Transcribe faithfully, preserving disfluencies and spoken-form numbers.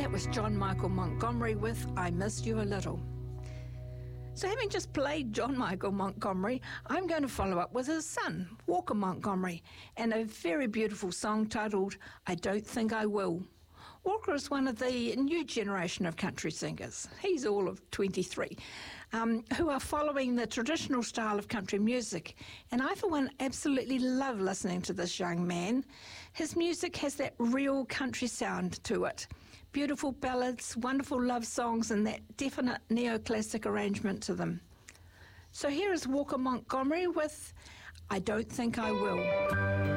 that was John Michael Montgomery with I Miss You a Little. So having just played John Michael Montgomery, I'm going to follow up with his son, Walker Montgomery, and a very beautiful song titled I Don't Think I Will. Walker is one of the new generation of country singers. He's all of twenty-three, um, who are following the traditional style of country music. And I, for one, absolutely love listening to this young man. His music has that real country sound to it. Beautiful ballads, wonderful love songs, and that definite neoclassic arrangement to them. So here is Walker Montgomery with I Don't Think I Will.